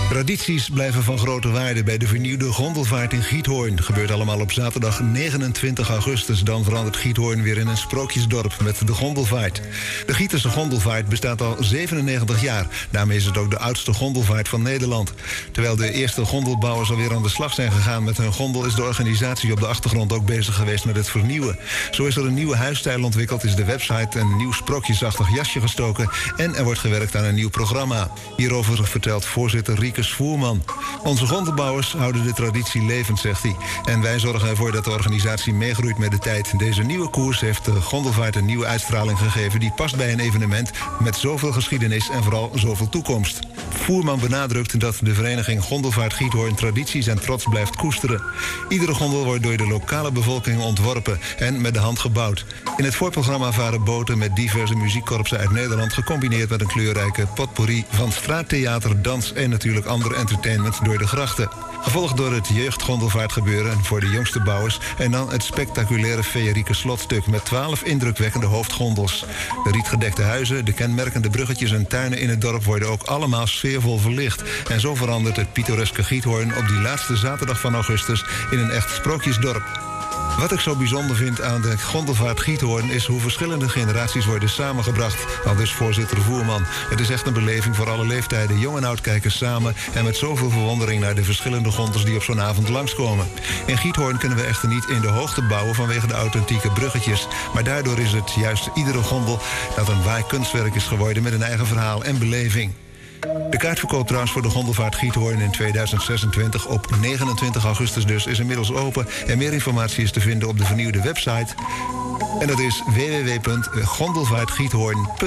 Tradities blijven van grote waarde bij de vernieuwde Gondelvaart in Giethoorn. Gebeurt allemaal op zaterdag 29 augustus. Dan verandert Giethoorn weer in een sprookjesdorp met de Gondelvaart. De Gieterse Gondelvaart bestaat al 97 jaar. Daarmee is het ook de oudste gondelvaart van Nederland. Terwijl de eerste gondelbouwers alweer aan de slag zijn gegaan met hun gondel, is de organisatie op de achtergrond ook bezig geweest met het vernieuwen. Zo is er een nieuwe huisstijl ontwikkeld, is de website een nieuw sprookjesachtig jasje gestoken en er wordt gewerkt aan een nieuw programma. Hierover vertelt voorzitter Riekes Voerman. Onze gondelbouwers houden de traditie levend, zegt hij. En wij zorgen ervoor dat de organisatie meegroeit met de tijd. Deze nieuwe koers heeft de Gondelvaart een nieuwe uitstraling gegeven die past bij een evenement met zoveel geschiedenis en vooral zoveel toekomst. Voerman benadrukt dat de vereniging Gondelvaart Giethoorn tradities en trots blijft koesteren. Iedere gondel wordt door de lokale bevolking ontworpen en met de hand gebouwd. In het voorprogramma varen boten met diverse muziekkorpsen uit Nederland, gecombineerd met een kleurrijke potpourri van straattheater, dans en natuurlijk ander entertainment door de grachten. Gevolgd door het jeugdgondelvaartgebeuren voor de jongste bouwers en dan het spectaculaire feerieke slotstuk met 12 indrukwekkende hoofdgondels. De rietgedekte huizen, de kenmerkende bruggetjes en tuinen in het dorp worden ook allemaal sfeervol verlicht. En zo verandert het pittoreske Giethoorn op die laatste zaterdag van augustus in een echt sprookjesdorp. Wat ik zo bijzonder vind aan de Gondelvaart Giethoorn is hoe verschillende generaties worden samengebracht, aldus voorzitter Voerman. Het is echt een beleving voor alle leeftijden. Jong en oud kijken samen en met zoveel verwondering naar de verschillende gondels die op zo'n avond langskomen. In Giethoorn kunnen we echter niet in de hoogte bouwen vanwege de authentieke bruggetjes. Maar daardoor is het juist iedere gondel dat een waar kunstwerk is geworden met een eigen verhaal en beleving. De kaartverkoop trouwens voor de Gondelvaart Giethoorn in 2026 op 29 augustus dus is inmiddels open. En meer informatie is te vinden op de vernieuwde website. En dat is www.gondelvaartgiethoorn.nl.